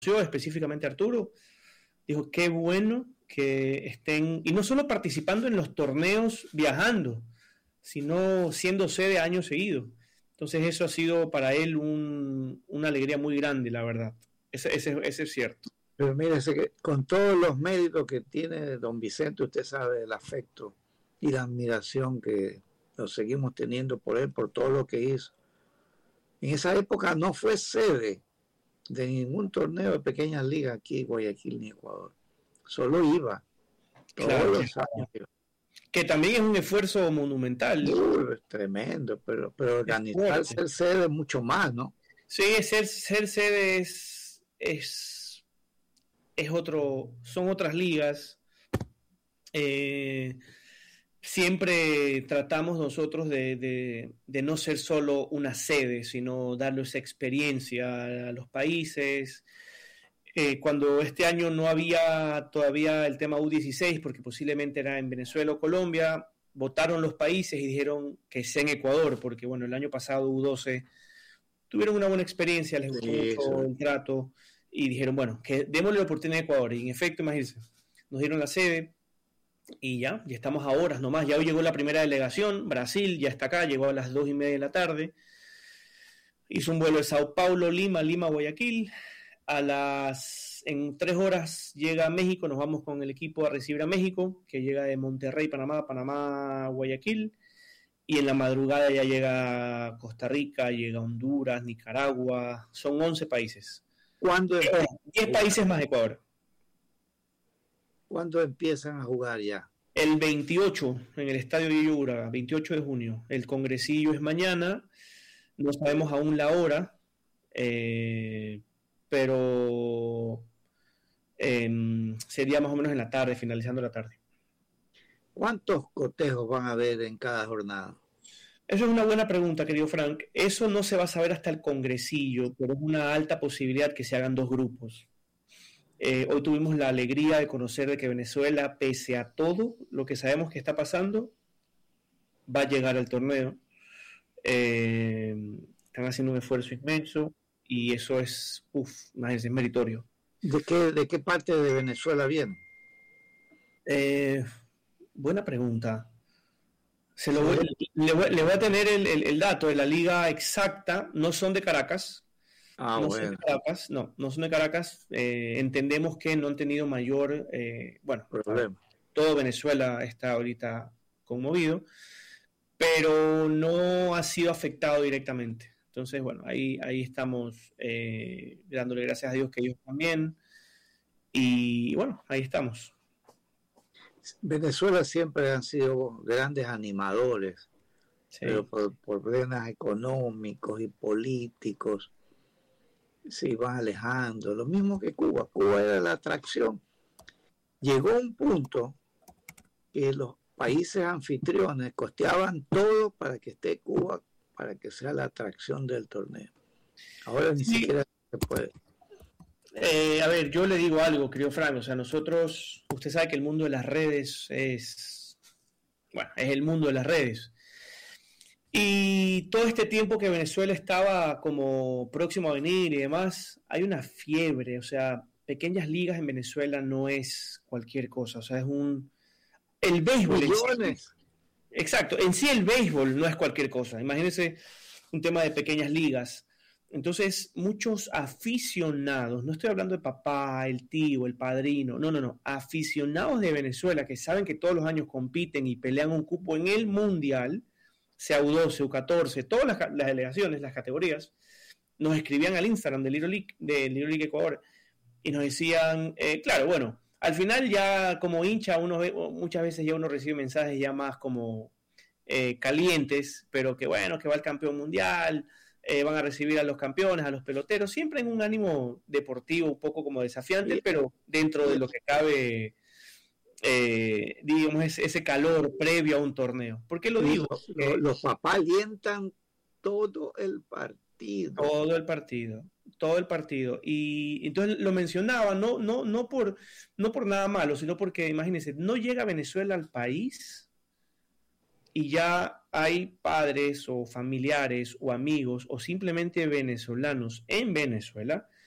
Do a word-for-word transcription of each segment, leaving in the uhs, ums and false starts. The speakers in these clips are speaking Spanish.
específicamente Arturo, dijo, qué bueno que estén, y no solo participando en los torneos viajando, sino siendo sede año seguido. Entonces eso ha sido para él un, una alegría muy grande, la verdad. Ese, ese, ese es cierto. Pero mire, que con todos los méritos que tiene don Vicente, usted sabe el afecto y la admiración que lo seguimos teniendo por él, por todo lo que hizo. En esa época no fue sede de ningún torneo de pequeñas ligas aquí en Guayaquil ni Ecuador. Solo iba. Todos claro, los años iba. Que también es un esfuerzo monumental. Uh, es tremendo, pero, pero organizar ser sede mucho más, ¿no? Sí, ser, ser sede es, es, es otro, son otras ligas. Eh, siempre tratamos nosotros de, de, de no ser solo una sede, sino darle esa experiencia a los países. Eh, cuando este año no había todavía el tema U dieciséis, porque posiblemente era en Venezuela o Colombia, votaron los países y dijeron que sea en Ecuador, porque bueno, el año pasado U doce tuvieron una buena experiencia, les gustó sí, mucho el trato, y dijeron, bueno, que démosle la oportunidad a Ecuador, y en efecto, imagínense, nos dieron la sede, y ya, ya estamos a horas nomás, ya hoy llegó la primera delegación, Brasil ya está acá, llegó a las dos y media de la tarde, hizo un vuelo de Sao Paulo, Lima, Lima, Guayaquil, a las, en tres horas llega a México, nos vamos con el equipo a recibir a México, que llega de Monterrey, Panamá, Panamá, Guayaquil, y en la madrugada ya llega Costa Rica, llega Honduras, Nicaragua, son once países. ¿Cuándo eh, diez países más Ecuador. ¿Cuándo empiezan a jugar ya? El veintiocho, en el estadio de Yura, veintiocho de junio. El congresillo es mañana, no sabemos aún la hora, eh, pero eh, sería más o menos en la tarde, finalizando la tarde. ¿Cuántos cotejos van a haber en cada jornada? Eso es una buena pregunta, querido Frank. Eso no se va a saber hasta el congresillo, pero es una alta posibilidad que se hagan dos grupos. Eh, hoy tuvimos la alegría de conocer de que Venezuela, pese a todo lo que sabemos que está pasando, va a llegar al torneo. Eh, están haciendo un esfuerzo inmenso y eso es, uff, imagínense, es meritorio. ¿De qué, de qué parte de Venezuela viene? Eh, buena pregunta. Se lo voy, le, voy, le voy a tener el, el, el dato de la liga exacta. No son de Caracas. Ah, no bueno. son de Caracas. No, no son de Caracas. Eh, entendemos que no han tenido mayor, eh, bueno, problema. Todo Venezuela está ahorita conmovido, pero no ha sido afectado directamente. Entonces, bueno, ahí, ahí estamos eh, dándole gracias a Dios que ellos también. Y bueno, ahí estamos. Venezuela siempre han sido grandes animadores, sí. Pero por, por problemas económicos y políticos se iban alejando. Lo mismo que Cuba. Cuba era la atracción. Llegó un punto que los países anfitriones costeaban todo para que esté Cuba, para que sea la atracción del torneo. Ahora ni sí. siquiera se puede. Eh, a ver, yo le digo algo, querido Frank, o sea, nosotros, usted sabe que el mundo de las redes es, bueno, es el mundo de las redes. Y todo este tiempo que Venezuela estaba como próximo a venir y demás, hay una fiebre, o sea, pequeñas ligas en Venezuela no es cualquier cosa, o sea, es un... El béisbol... Millones. Exacto, en sí el béisbol no es cualquier cosa, imagínense un tema de pequeñas ligas. Entonces, muchos aficionados, no estoy hablando de papá, el tío, el padrino, no, no, no, aficionados de Venezuela que saben que todos los años compiten y pelean un cupo en el Mundial, sea U doce, U catorce, todas las, las delegaciones, las categorías, nos escribían al Instagram de Little League, de Little League Ecuador y nos decían, eh, claro, bueno, al final ya como hincha, uno ve, muchas veces ya uno recibe mensajes ya más como eh, calientes, pero que bueno, que va el campeón mundial, Eh, van a recibir a los campeones, a los peloteros, siempre en un ánimo deportivo, un poco como desafiante, sí. Pero dentro de lo que cabe, eh, digamos, ese, ese calor previo a un torneo. ¿Por qué lo digo? Los, los, los papás alientan todo el partido. Todo el partido, todo el partido. Y entonces lo mencionaba, no, no, no, por, no por nada malo, sino porque, imagínense, no llega Venezuela al país y ya hay padres o familiares o amigos o simplemente venezolanos en Venezuela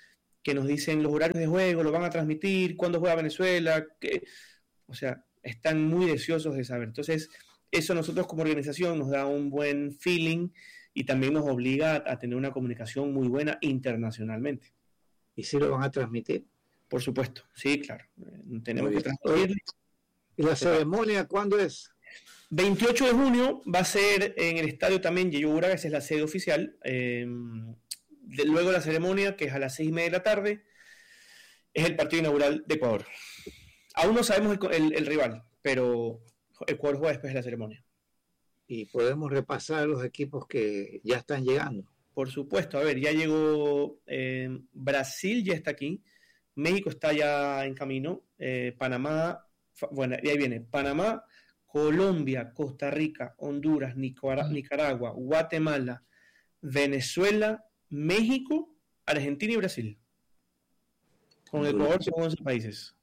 que nos dicen los horarios de juego, lo van a transmitir, cuándo juega Venezuela, que, o sea, están muy deseosos de saber. Entonces, eso a nosotros como organización nos da un buen feeling y también nos obliga a, a tener una comunicación muy buena internacionalmente. ¿Y si lo van a transmitir? Por supuesto, sí, claro. Eh, tenemos que transmitir. ¿Y la ceremonia cuándo es? veintiocho de junio va a ser en el estadio también Yeyo Uraga, esa es la sede oficial. Eh, de, luego la ceremonia, que es a las seis y media de la tarde, es el partido inaugural de Ecuador. Aún no sabemos el, el, el rival, pero Ecuador juega después de la ceremonia. Y podemos repasar los equipos que ya están llegando. Por supuesto, a ver, ya llegó eh, Brasil, ya está aquí, México está ya en camino, eh, Panamá, bueno, y ahí viene, Panamá, Colombia, Costa Rica, Honduras, Nicaragua, Nicaragua, Guatemala, Venezuela, México, Argentina y Brasil. Con Ecuador son once países.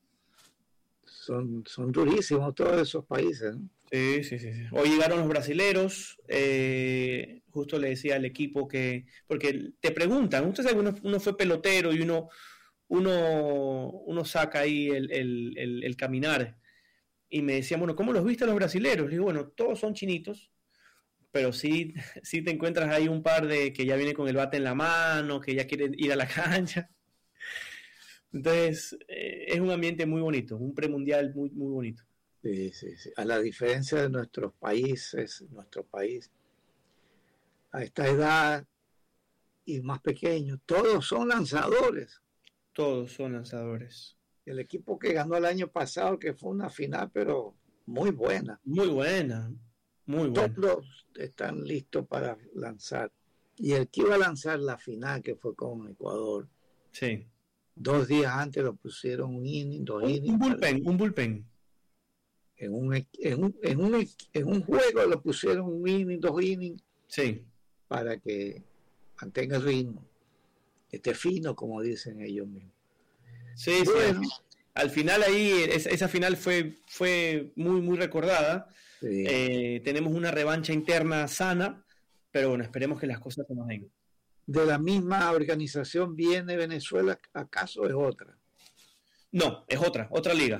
Son, son durísimos todos esos países, ¿no? Sí, sí, sí, sí. Hoy llegaron los brasileros, eh, justo le decía al equipo que, porque te preguntan, usted sabe, uno, uno fue pelotero y uno, uno, uno saca ahí el, el, el, el caminar, y me decían, bueno, ¿cómo los viste a los brasileros? Le digo, bueno, todos son chinitos, pero sí, sí te encuentras ahí un par de que ya viene con el bate en la mano, que ya quieren ir a la cancha. Entonces, eh, es un ambiente muy bonito, un premundial muy, muy bonito. Sí, sí, sí. A la diferencia de nuestros países, nuestro país, a esta edad y más pequeños, todos son lanzadores. Todos son lanzadores. El equipo que ganó el año pasado, que fue una final, pero muy buena. Muy buena, muy buena. Todos están listos para lanzar. Y el que iba a lanzar la final, que fue con Ecuador, sí. Dos días antes lo pusieron un inning, dos un, innings. Un bullpen, para... un bullpen. En un, en, un, en, un, en un juego lo pusieron un inning, dos innings. Sí. Para que mantenga el ritmo. Esté fino, como dicen ellos mismos. Sí, bueno, sí. Al final ahí, esa, esa final fue, fue muy, muy recordada. Sí. Eh, tenemos una revancha interna sana, pero bueno, esperemos que las cosas se nos den. ¿De la misma organización viene Venezuela? ¿Acaso es otra? No, es otra, otra liga.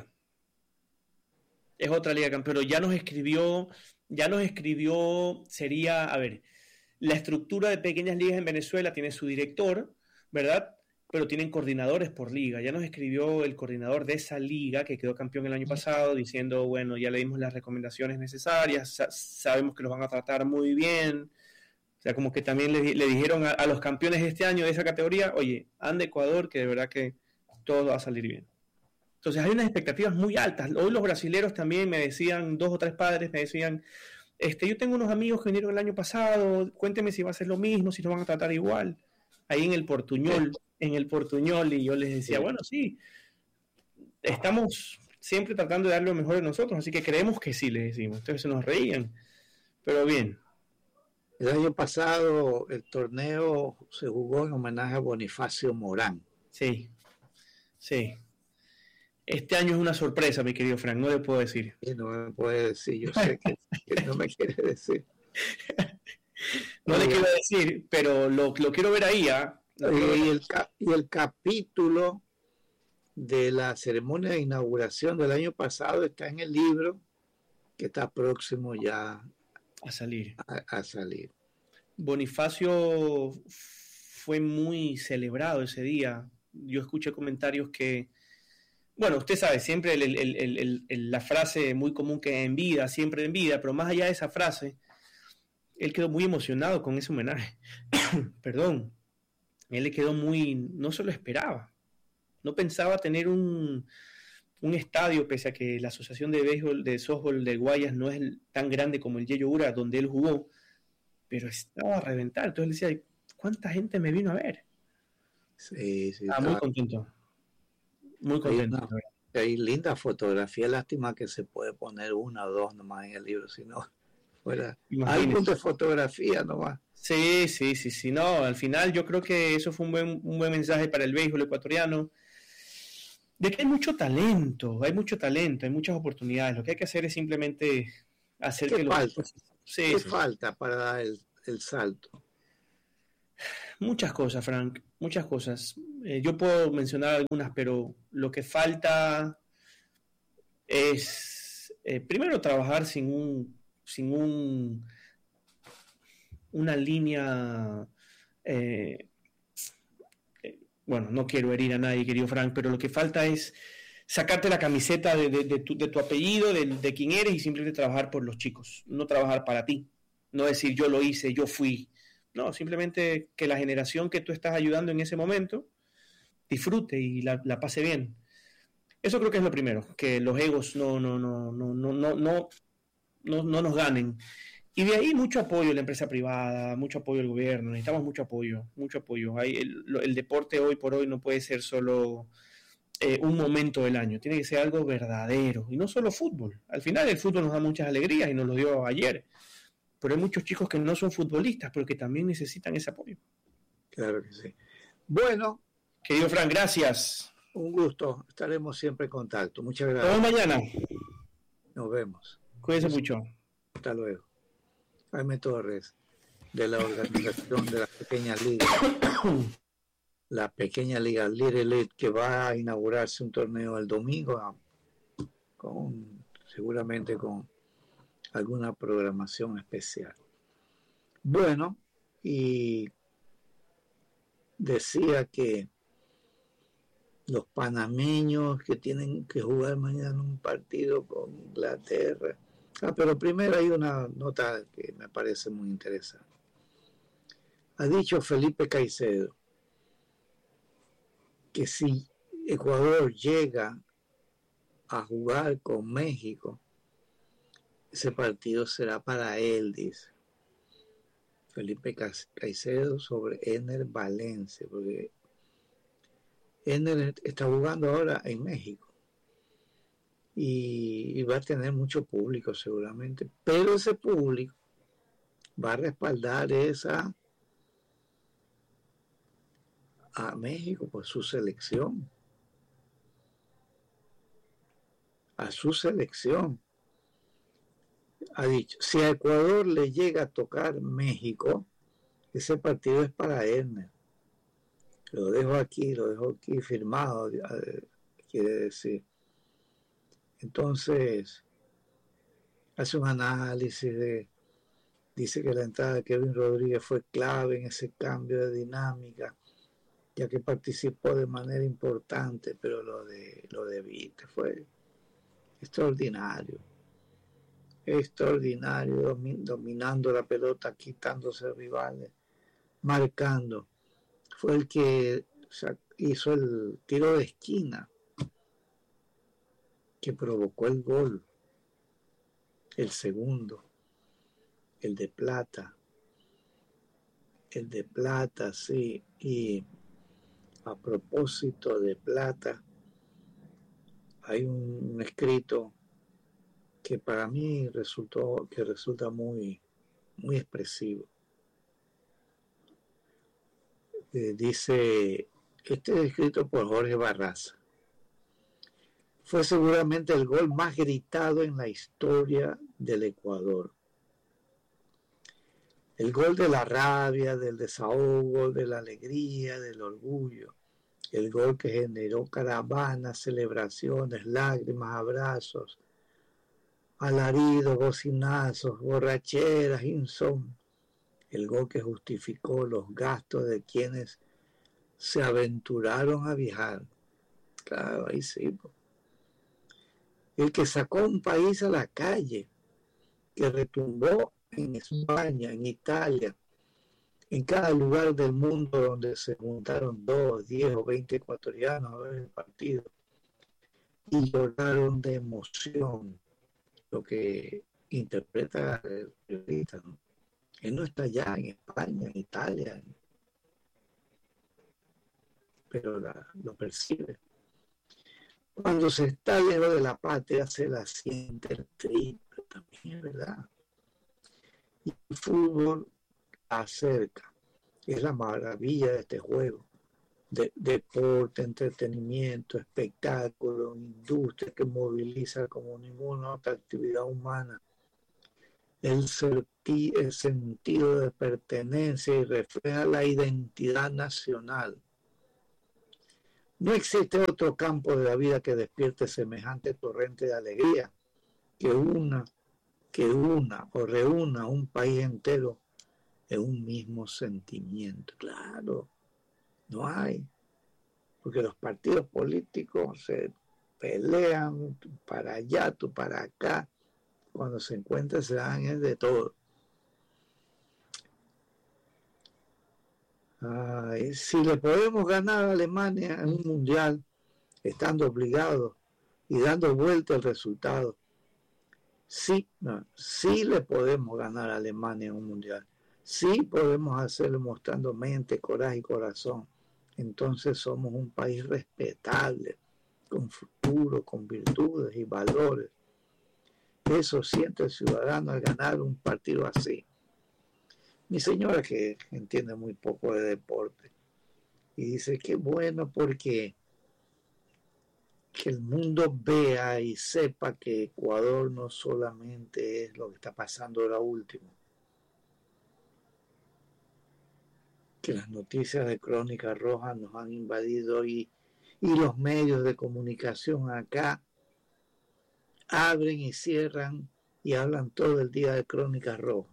Es otra liga, pero ya nos escribió, ya nos escribió, sería, a ver, la estructura de pequeñas ligas en Venezuela tiene su director, ¿verdad? Pero tienen coordinadores por liga. Ya nos escribió el coordinador de esa liga que quedó campeón el año pasado diciendo, bueno, ya le dimos las recomendaciones necesarias, sa- sabemos que los van a tratar muy bien. O sea, como que también le, le dijeron a, a los campeones de este año de esa categoría, oye, anda Ecuador, que de verdad que todo va a salir bien. Entonces hay unas expectativas muy altas. Hoy los brasileros también me decían, dos o tres padres me decían, este, yo tengo unos amigos que vinieron el año pasado, cuénteme si va a ser lo mismo, si nos van a tratar igual. Ahí en el Portuñol, en el Portuñol, y yo les decía, bueno, sí, estamos siempre tratando de dar lo mejor de nosotros, así que creemos que sí, les decimos. Entonces se nos reían, pero bien. El año pasado el torneo se jugó en homenaje a Bonifacio Morán. Sí, sí. Este año es una sorpresa, mi querido Frank, no le puedo decir. Y no me puede decir, yo sé que, que no me quiere decir. No Oye, le quiero decir, pero lo, lo quiero ver ahí. ¿eh? Y, y, el, y el capítulo de la ceremonia de inauguración del año pasado está en el libro que está próximo ya a salir. A, a salir. Bonifacio fue muy celebrado ese día. Yo escuché comentarios que, bueno, usted sabe, siempre el, el, el, el, el, la frase muy común que en vida, siempre en vida, pero más allá de esa frase, él quedó muy emocionado con ese homenaje. Perdón. Él le quedó muy, no se lo esperaba. No pensaba tener un, un estadio, pese a que la Asociación de Béisbol, de Softball de Guayas no es el, tan grande como el Yeyo Ura, donde él jugó, pero estaba a reventar. Entonces él decía, ¿cuánta gente me vino a ver? Sí, sí. Estaba muy contento. Muy contento. Hay, una, hay linda fotografía, lástima que se puede poner una o dos nomás en el libro, si no fuera. Imagínese. Hay puntos de fotografía nomás. Sí, sí, sí, sí. No, al final yo creo que eso fue un buen, un buen mensaje para el béisbol ecuatoriano. De que hay mucho talento, hay mucho talento, hay muchas oportunidades. Lo que hay que hacer es simplemente hacer ¿Qué que falta? los... sí, ¿Qué sí. falta para dar el, el salto? Muchas cosas, Frank. muchas cosas. Eh, yo puedo mencionar algunas, pero lo que falta es, eh, primero, trabajar sin un, sin un, una línea, eh, eh, bueno, no quiero herir a nadie, querido Frank, pero lo que falta es sacarte la camiseta de, de, de, tu, de tu apellido, de, de quién eres, y simplemente trabajar por los chicos, no trabajar para ti, no decir yo lo hice, yo fui, no, simplemente que la generación que tú estás ayudando en ese momento disfrute y la, la pase bien. Eso creo que es lo primero, que los egos no, no, no, no, no, no, no, no, no nos ganen. Y de ahí mucho apoyo a la empresa privada, mucho apoyo al gobierno, necesitamos mucho apoyo, mucho apoyo. Hay el, el deporte hoy por hoy no puede ser solo eh, un momento del año, tiene que ser algo verdadero, y no solo fútbol. Al final el fútbol nos da muchas alegrías y nos lo dio ayer, pero hay muchos chicos que no son futbolistas, pero que también necesitan ese apoyo. Claro que sí. Bueno. Querido Frank, gracias. Un gusto, estaremos siempre en contacto. Muchas gracias. Hasta mañana. Nos vemos. Cuídense mucho. Hasta luego. Jaime Torres, de la organización de las pequeñas ligas. La pequeña liga Little League, que va a inaugurarse un torneo el domingo, con, seguramente con alguna programación especial. Bueno, y decía que los panameños que tienen que jugar mañana un partido con Inglaterra. Ah, pero primero hay una nota que me parece muy interesante. Ha dicho Felipe Caicedo que si Ecuador llega a jugar con México, ese partido será para él, dice Felipe Caicedo sobre Ener Valencia, porque Ener está jugando ahora en México y, y va a tener mucho público seguramente, pero ese público va a respaldar esa a México por su selección, a su selección. Ha dicho, si a Ecuador le llega a tocar México, ese partido es para Ener. Lo dejo aquí, lo dejo aquí firmado, quiere decir. Entonces, hace un análisis de, dice que la entrada de Kevin Rodríguez fue clave en ese cambio de dinámica, ya que participó de manera importante, pero lo de, lo de Vite fue extraordinario, extraordinario, dominando la pelota, quitándose rivales, marcando. Fue el que hizo el tiro de esquina que provocó el gol, el segundo, el de Plata, el de Plata, sí. Y a propósito de Plata, hay un escrito que para mí resultó, que resulta muy, muy expresivo. Eh, dice, este es escrito por Jorge Barraza. Fue seguramente el gol más gritado en la historia del Ecuador. El gol de la rabia, del desahogo, de la alegría, del orgullo. El gol que generó caravanas, celebraciones, lágrimas, abrazos, alaridos, bocinazos, borracheras, insomnio. El gol que justificó los gastos de quienes se aventuraron a viajar. Claro, ahí sí. Pues. El que sacó un país a la calle, que retumbó en España, en Italia, en cada lugar del mundo donde se juntaron dos, diez o veinte ecuatorianos a ver el partido y lloraron de emoción, lo que interpreta el periodista, ¿no? Él no está allá en España, en Italia, pero la, lo percibe. Cuando se está lejos de la patria se la siente el triple, también es verdad. Y el fútbol acerca, es la maravilla de este juego, de, deporte, entretenimiento, espectáculo, industria que moviliza como ninguna otra actividad humana el, serti, el sentido de pertenencia y refleja la identidad nacional. No existe otro campo de la vida que despierte semejante torrente de alegría, que una, que una o reúna a un país entero en un mismo sentimiento. Claro, no hay, porque los partidos políticos se pelean, tú para allá, tú para acá, cuando se encuentran se dan es de todo. Ay, si le podemos ganar a Alemania en un mundial, estando obligados y dando vuelta el resultado, sí, no, sí le podemos ganar a Alemania en un mundial, sí podemos hacerlo mostrando mente, coraje y corazón. Entonces somos un país respetable, con futuro, con virtudes y valores. Eso siente el ciudadano al ganar un partido así. Mi señora, que entiende muy poco de deporte, y dice que bueno porque que el mundo vea y sepa que Ecuador no solamente es lo que está pasando ahora último, que las noticias de Crónica Roja nos han invadido y, y los medios de comunicación acá abren y cierran y hablan todo el día de Crónica Roja.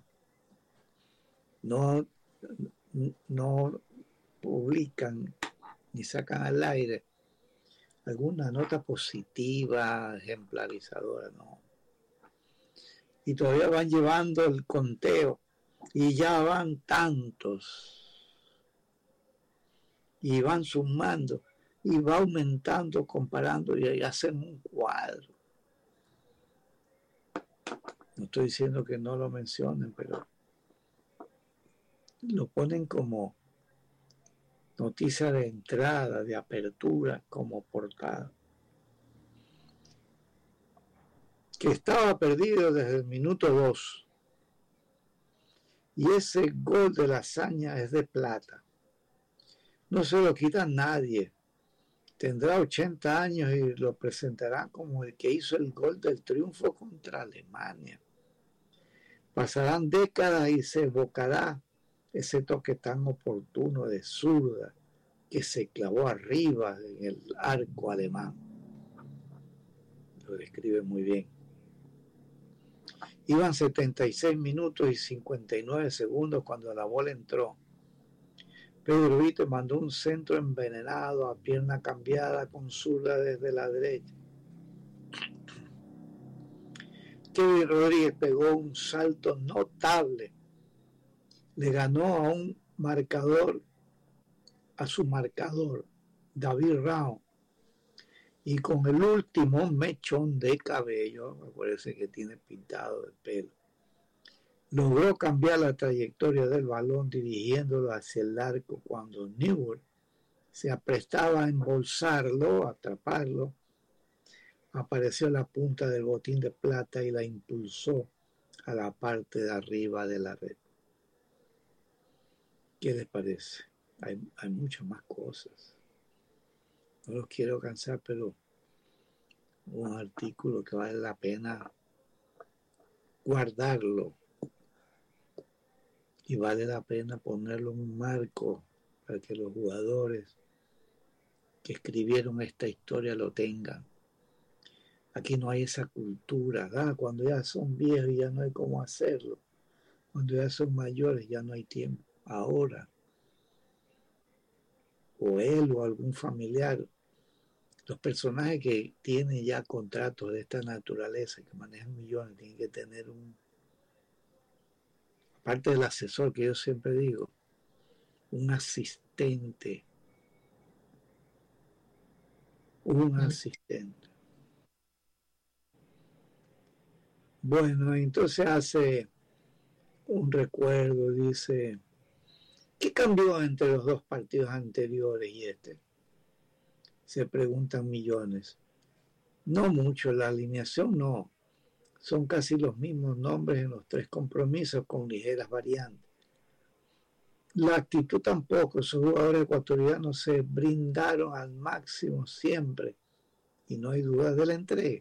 No, no publican ni sacan al aire alguna nota positiva, ejemplarizadora, no. Y todavía van llevando el conteo y ya van tantos y van sumando y va aumentando, comparando y hacen un cuadro. No estoy diciendo que no lo mencionen, pero lo ponen como noticia de entrada, de apertura, como portada. Que estaba perdido desde el minuto dos. Y ese gol de la hazaña es de plata. No se lo quita nadie. Tendrá ochenta años y lo presentarán como el que hizo el gol del triunfo contra Alemania. Pasarán décadas y se evocará ese toque tan oportuno de zurda que se clavó arriba en el arco alemán. Lo describe muy bien. Iban setenta y seis minutos y cincuenta y nueve segundos cuando la bola entró. Pedro Vito mandó un centro envenenado a pierna cambiada con zurda desde la derecha. Kevin Rodríguez pegó un salto notable. Le ganó a un marcador, a su marcador, David Raum, y con el último mechón de cabello, me parece que tiene pintado el pelo, logró cambiar la trayectoria del balón dirigiéndolo hacia el arco cuando Neuer se aprestaba a embolsarlo, a atraparlo. Apareció la punta del botín de plata y la impulsó a la parte de arriba de la red. ¿Qué les parece? Hay, hay muchas más cosas. No los quiero cansar, pero un artículo que vale la pena guardarlo y vale la pena ponerlo en un marco para que los jugadores que escribieron esta historia lo tengan. Aquí no hay esa cultura, ¿verdad? Cuando ya son viejos ya no hay cómo hacerlo. Cuando ya son mayores ya no hay tiempo. Ahora, o él o algún familiar, los personajes que tienen ya contratos de esta naturaleza, que manejan millones, tienen que tener un, aparte del asesor que yo siempre digo, un asistente, un asistente. Bueno, entonces hace un recuerdo, dice, ¿qué cambió entre los dos partidos anteriores y este? Se preguntan millones. No mucho, la alineación no. Son casi los mismos nombres en los tres compromisos con ligeras variantes. La actitud tampoco, esos jugadores ecuatorianos se brindaron al máximo siempre y no hay duda de la entrega.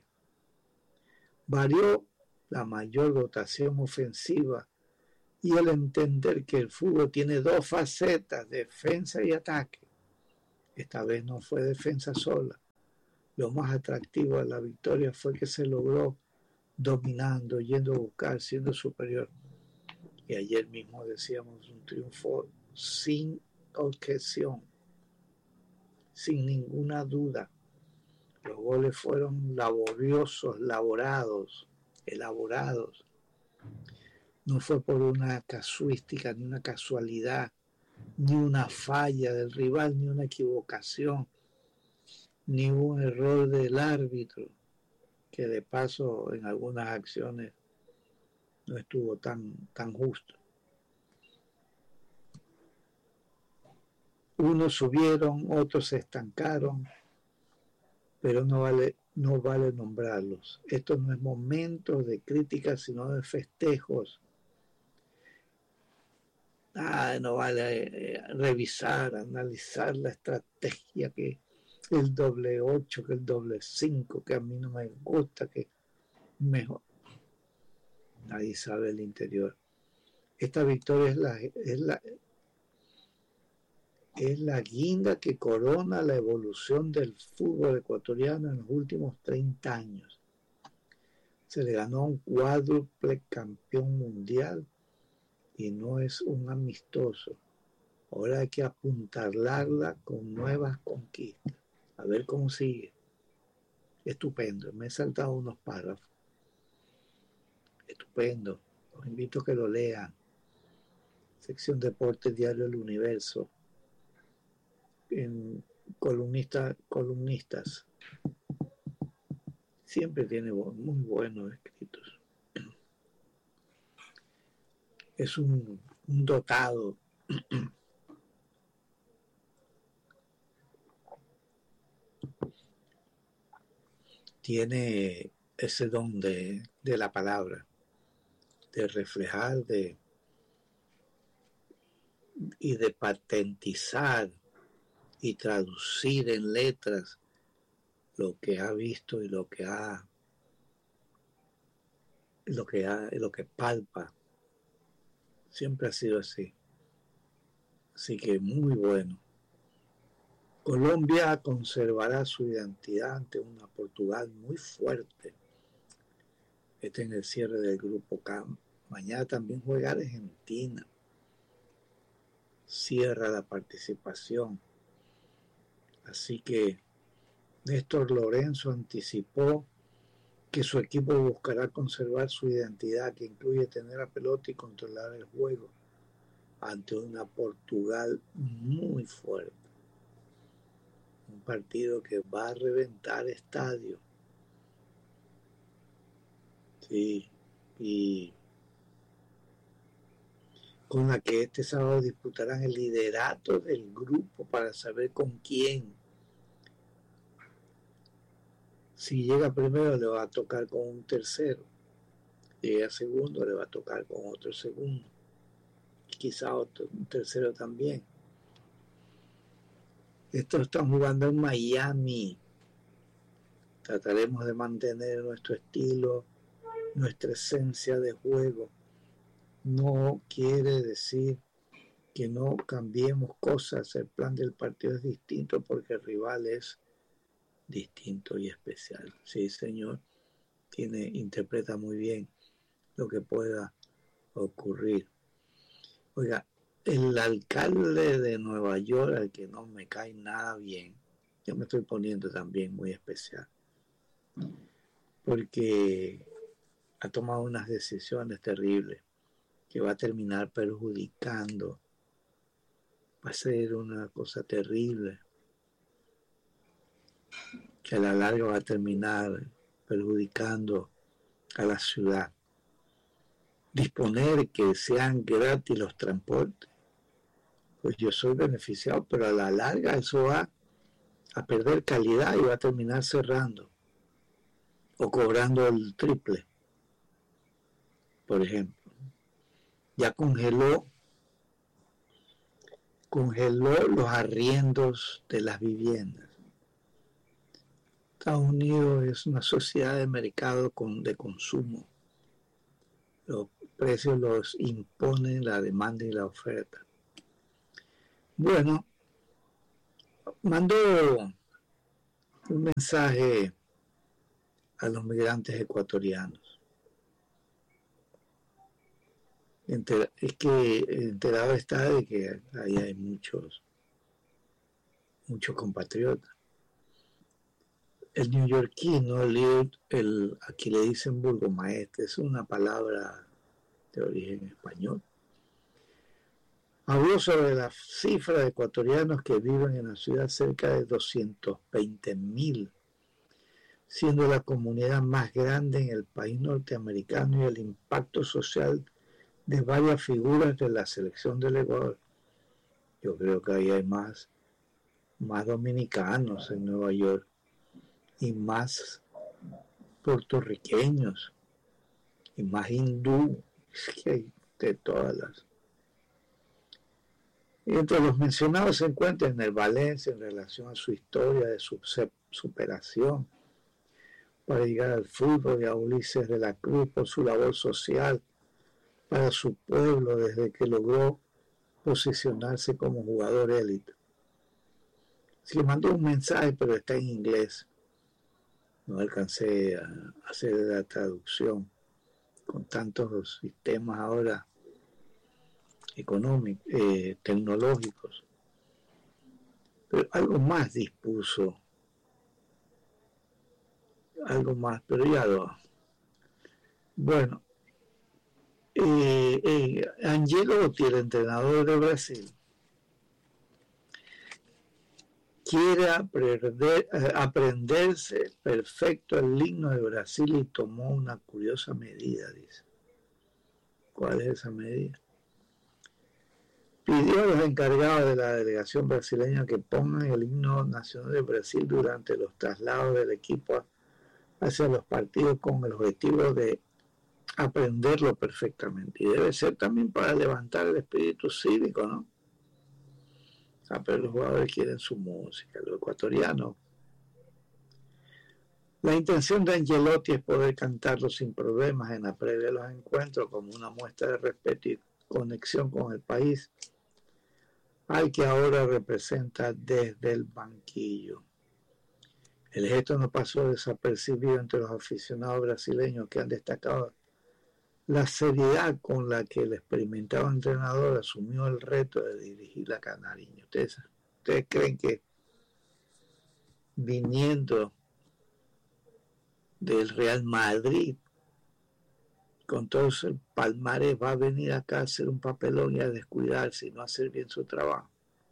Varió la mayor dotación ofensiva y el entender que el fútbol tiene dos facetas, defensa y ataque. Esta vez no fue defensa sola. Lo más atractivo de la victoria fue que se logró dominando, yendo a buscar, siendo superior. Y ayer mismo decíamos un triunfo sin objeción, sin ninguna duda. Los goles fueron laboriosos, laborados, elaborados. No fue por una casuística, ni una casualidad, ni una falla del rival, ni una equivocación, ni un error del árbitro, que de paso en algunas acciones no estuvo tan, tan justo. Unos subieron, otros se estancaron, pero no vale, no vale nombrarlos. Esto no es momento de crítica, sino de festejos. Ah, no vale eh, revisar, analizar la estrategia, que el doble ocho, que el doble cinco, que a mí no me gusta, que mejor. Nadie sabe el interior. Esta victoria es la, es la, es la guinda que corona la evolución del fútbol ecuatoriano en los últimos treinta años. Se le ganó un cuádruple campeón mundial y no es un amistoso. Ahora hay que apuntalarla con nuevas conquistas. A ver cómo sigue. Estupendo. Me he saltado unos párrafos. Estupendo. Los invito a que lo lean. Sección Deportes, Diario El Universo. En columnista, columnistas. Siempre tiene muy buenos escritos. Es un, un dotado. Tiene ese don de, de la palabra, de reflejar, de y de patentizar y traducir en letras lo que ha visto y lo que ha lo que ha, lo que palpa. Siempre ha sido así. Así que muy bueno. Colombia conservará su identidad ante una Portugal muy fuerte. Este en el cierre del grupo K. Mañana también juega Argentina. Cierra la participación. Así que Néstor Lorenzo anticipó que su equipo buscará conservar su identidad, que incluye tener la pelota y controlar el juego ante una Portugal muy fuerte. Un partido que va a reventar estadio. Sí, y con la que este sábado disputarán el liderato del grupo para saber con quién. Si llega primero le va a tocar con un tercero, si llega segundo le va a tocar con otro segundo, quizá otro, un tercero también. Estos están jugando en Miami. Trataremos de mantener nuestro estilo, nuestra esencia de juego. No quiere decir que no cambiemos cosas. El plan del partido es distinto porque el rival es distinto y especial. Sí, señor, tiene, interpreta muy bien lo que pueda ocurrir. Oiga, el alcalde de Nueva York, al que no me cae nada bien, yo me estoy poniendo también muy especial, porque ha tomado unas decisiones terribles que va a terminar perjudicando, va a ser una cosa terrible, que a la larga va a terminar perjudicando a la ciudad. Disponer que sean gratis los transportes, pues yo soy beneficiado, pero a la larga eso va a perder calidad y va a terminar cerrando o cobrando el triple, por ejemplo. Ya congeló congeló los arriendos de las viviendas. Estados Unidos es una sociedad de mercado con, de consumo. Los precios los imponen la demanda y la oferta. Bueno, mandó un mensaje a los migrantes ecuatorianos. Enter, es que enterado está de que ahí hay muchos, muchos compatriotas. El neoyorquino, el, el, aquí le dicen burgomaestre, es una palabra de origen español. Habló sobre la cifra de ecuatorianos que viven en la ciudad, cerca de doscientos veinte mil, siendo la comunidad más grande en el país norteamericano, y el impacto social de varias figuras de la selección del Ecuador. Yo creo que ahí hay más, más dominicanos en Nueva York y más puertorriqueños y más hindú, es que hay de todas las. Y entre los mencionados se encuentra en el Valencia en relación a su historia de su superación para llegar al fútbol, y a Ulises de la Cruz por su labor social para su pueblo desde que logró posicionarse como jugador élite. Se le mandó un mensaje, pero está en inglés. No alcancé a hacer la traducción con tantos sistemas ahora económicos, eh, tecnológicos. Pero algo más dispuso, algo más, pero ya lo. Bueno, eh, eh, Ancelotti, el entrenador de Brasil, quiere aprender, eh, aprenderse perfecto el himno de Brasil y tomó una curiosa medida, dice. ¿Cuál es esa medida? Pidió a los encargados de la delegación brasileña que pongan el himno nacional de Brasil durante los traslados del equipo hacia los partidos, con el objetivo de aprenderlo perfectamente. Y debe ser también para levantar el espíritu cívico, ¿no? Ah, pero los jugadores quieren su música, los ecuatorianos. La intención de Ancelotti es poder cantarlo sin problemas en la previa de los encuentros, como una muestra de respeto y conexión con el país al que ahora representa desde el banquillo. El gesto no pasó desapercibido entre los aficionados brasileños, que han destacado la seriedad con la que el experimentado entrenador asumió el reto de dirigir la Canariña. ¿Ustedes, ustedes creen que viniendo del Real Madrid, con todo el palmarés, va a venir acá a hacer un papelón y a descuidarse y no hacer bien su trabajo?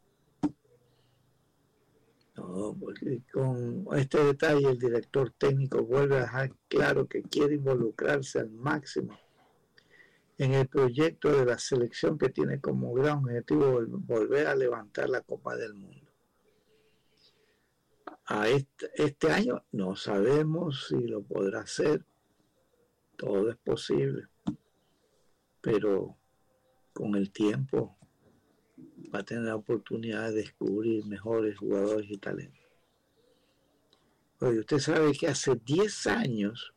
No, porque con este detalle el director técnico vuelve a dejar claro que quiere involucrarse al máximo en el proyecto de la selección, que tiene como gran objetivo volver a levantar la Copa del Mundo. A este, este año no sabemos si lo podrá hacer, todo es posible, pero con el tiempo va a tener la oportunidad de descubrir mejores jugadores y talentos. Oye, usted sabe que hace diez años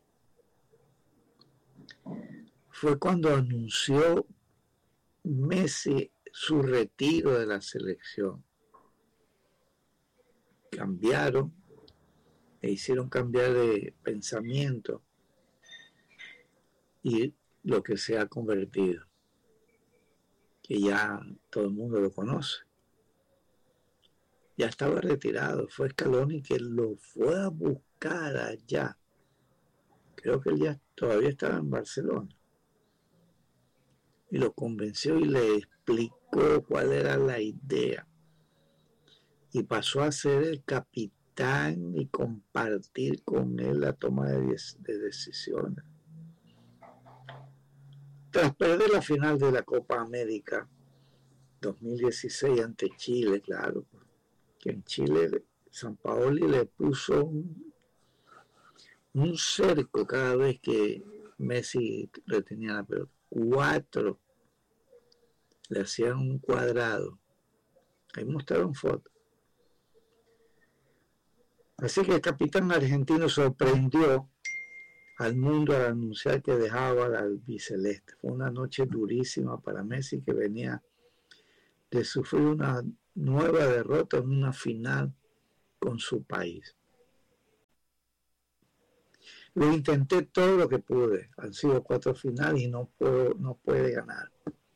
fue cuando anunció Messi su retiro de la selección. Cambiaron e hicieron cambiar de pensamiento, y lo que se ha convertido, que ya todo el mundo lo conoce. Ya estaba retirado, fue Scaloni que lo fue a buscar allá. Creo que él ya todavía estaba en Barcelona. Y lo convenció y le explicó cuál era la idea. Y pasó a ser el capitán y compartir con él la toma de, de decisiones. Tras perder la final de la Copa América dos mil dieciséis ante Chile, claro, que en Chile Sampaoli le puso un, un cerco cada vez que Messi retenía la pelota. Cuatro le hacían un cuadrado. Ahí mostraron fotos. Así que el capitán argentino sorprendió al mundo al anunciar que dejaba al albiceleste. Fue una noche durísima para Messi, que venía de sufrir una nueva derrota en una final con su país. Lo intenté todo lo que pude. Han sido cuatro finales y no, puedo, no puede ganar.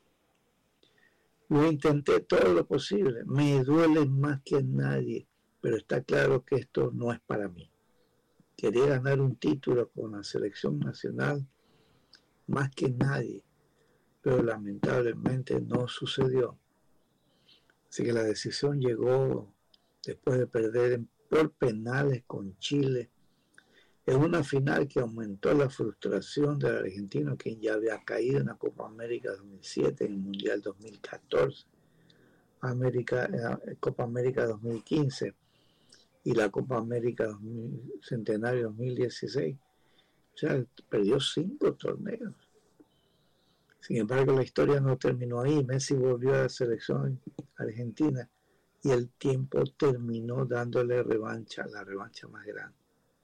Lo intenté todo lo posible. Me duele más que nadie, pero está claro que esto no es para mí. Quería ganar un título con la selección nacional más que nadie, pero lamentablemente no sucedió. Así que la decisión llegó después de perder por penales con Chile, en una final que aumentó la frustración del argentino, quien ya había caído en la Copa América dos mil siete, en el Mundial dos mil catorce, América, eh, Copa América dos mil quince y la Copa América dos mil, Centenario dos mil dieciséis. O sea, perdió cinco torneos. Sin embargo, la historia no terminó ahí. Messi volvió a la selección argentina y el tiempo terminó dándole revancha, la revancha más grande.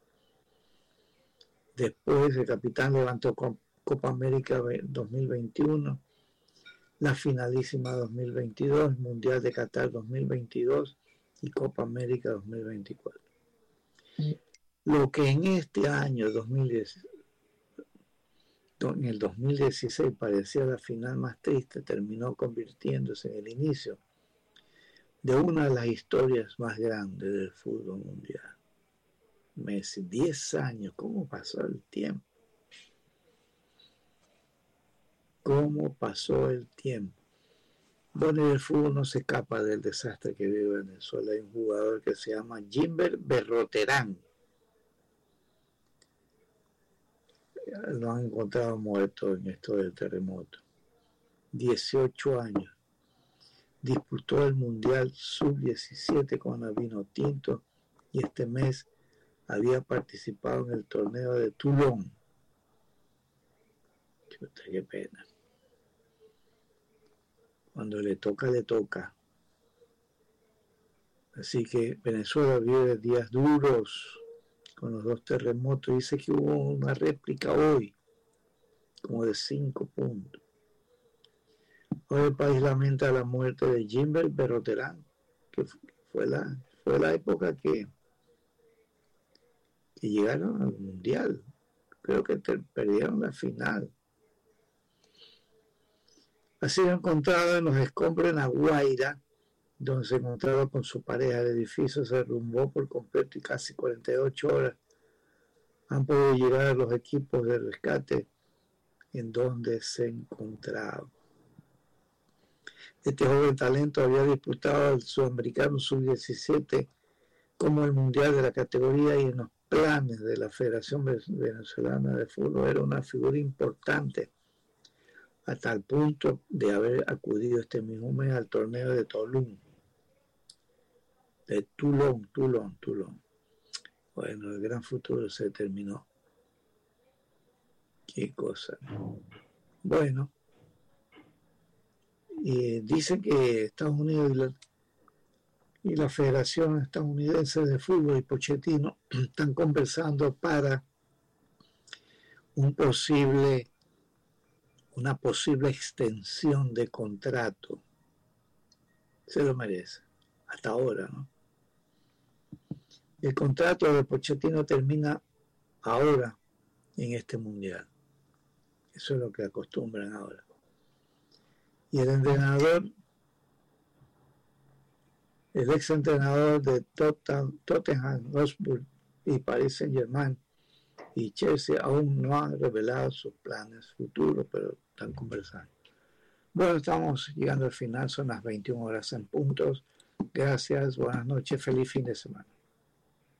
Después el capitán levantó Copa América dos mil veintiuno, la finalísima dos mil veintidós, Mundial de Qatar dos mil veintidós y Copa América dos mil veinticuatro. Lo que en este año dos mil diez, en el dos mil dieciséis parecía la final más triste, terminó convirtiéndose en el inicio de una de las historias más grandes del fútbol mundial. Messi, diez años, ¿cómo pasó el tiempo? ¿Cómo pasó el tiempo? Bueno, el fútbol no se escapa del desastre que vive Venezuela. Hay un jugador que se llama Gilbert Berroterán. Lo han encontrado muerto en esto del terremoto. dieciocho años. Disputó el Mundial sub diecisiete con la Vinotinto y este mes había participado en el torneo de Toulon. Chuta, qué pena. Cuando le toca, le toca. Así que Venezuela vive días duros con los dos terremotos. Dice que hubo una réplica hoy, como de cinco puntos. Hoy el país lamenta la muerte de Gilbert Berroterán, que fue la, fue la época que que llegaron al Mundial. Creo que te, perdieron la final. Ha sido encontrado en los escombros en La Guaira, donde se encontraba con su pareja. El edificio se derrumbó por completo y casi cuarenta y ocho horas han podido llegar a los equipos de rescate en donde se encontraba. Este joven talento había disputado el Sudamericano sub diecisiete como el Mundial de la categoría y en los planes de la Federación Venezolana de Fútbol era una figura importante a tal punto de haber acudido este mismo mes al torneo de Toulon, de Toulon, Toulon, Toulon. Bueno, el gran futuro se terminó. Qué cosa. Bueno, y dice que Estados Unidos y la, y la Federación Estadounidense de Fútbol y Pochettino están conversando para un posible, una posible extensión de contrato. Se lo merece, hasta ahora, ¿no? El contrato de Pochettino termina ahora en este mundial. Eso es lo que acostumbran ahora. Y el entrenador, el ex entrenador de Tottenham Hotspur y Paris Saint-Germain y Chelsea aún no han revelado sus planes futuros, pero están conversando. Bueno, estamos llegando al final, son las veintiuna horas en puntos. Gracias, buenas noches, feliz fin de semana.